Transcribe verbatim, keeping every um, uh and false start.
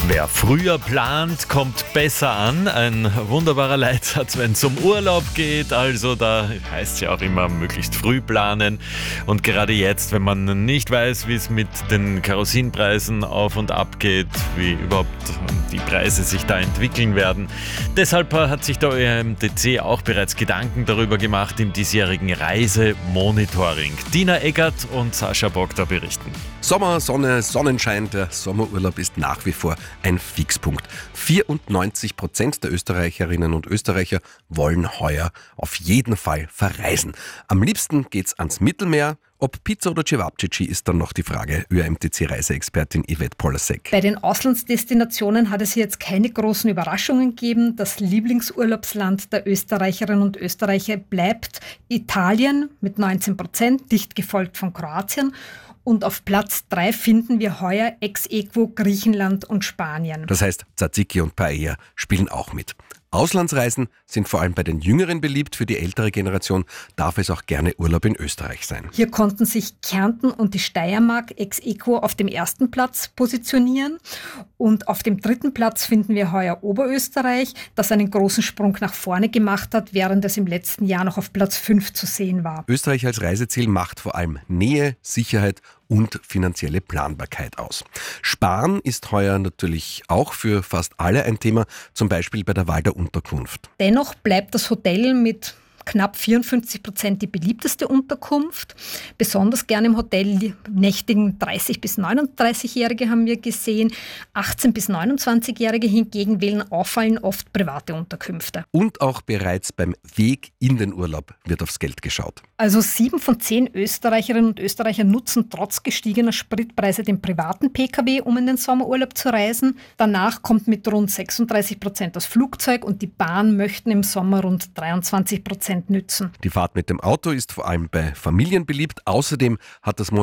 Wer früher plant, kommt besser an. Ein wunderbarer Leitsatz, wenn es um Urlaub geht. Also da heißt es ja auch immer, möglichst früh planen. Und gerade jetzt, wenn man nicht weiß, wie es mit den Kerosinpreisen auf und ab geht, wie überhaupt die Preise sich da entwickeln werden. Deshalb hat sich der Ö M T C auch bereits Gedanken darüber gemacht im diesjährigen Reisemonitoring. Dina Eggert und Sascha Bogda berichten. Sommer, Sonne, Sonnenschein, der Sommerurlaub ist nach wie vor ein Fixpunkt. vierundneunzig Prozent der Österreicherinnen und Österreicher wollen heuer auf jeden Fall verreisen. Am liebsten geht's ans Mittelmeer. Ob Pizza oder Cevapcici ist dann noch die Frage. Ö M T C-Reiseexpertin Yvette Polasek. Bei den Auslandsdestinationen hat es jetzt keine großen Überraschungen gegeben. Das Lieblingsurlaubsland der Österreicherinnen und Österreicher bleibt Italien mit neunzehn Prozent, dicht gefolgt von Kroatien. Und auf Platz drei finden wir heuer ex aequo Griechenland und Spanien. Das heißt, Tzatziki und Paella spielen auch mit. Auslandsreisen sind vor allem bei den Jüngeren beliebt. Für die ältere Generation darf es auch gerne Urlaub in Österreich sein. Hier konnten sich Kärnten und die Steiermark ex aequo auf dem ersten Platz positionieren. Und auf dem dritten Platz finden wir heuer Oberösterreich, das einen großen Sprung nach vorne gemacht hat, während es im letzten Jahr noch auf Platz fünf zu sehen war. Österreich als Reiseziel macht vor allem Nähe, Sicherheit und finanzielle Planbarkeit aus. Sparen ist heuer natürlich auch für fast alle ein Thema, zum Beispiel bei der Wahl der Unterkunft. Dennoch bleibt das Hotel mit knapp vierundfünfzig Prozent die beliebteste Unterkunft. Besonders gerne im Hotel nächtigen dreißig- bis neununddreißigjährige haben wir gesehen. achtzehn- bis neunundzwanzigjährige hingegen wählen auffallend oft private Unterkünfte. Und auch bereits beim Weg in den Urlaub wird aufs Geld geschaut. Also sieben von zehn Österreicherinnen und Österreicher nutzen trotz gestiegener Spritpreise den privaten Pkw, um in den Sommerurlaub zu reisen. Danach kommt mit rund sechsunddreißig Prozent das Flugzeug und die Bahn möchten im Sommer rund dreiundzwanzig Prozent nützen. Die Fahrt mit dem Auto ist vor allem bei Familien beliebt. Außerdem hat das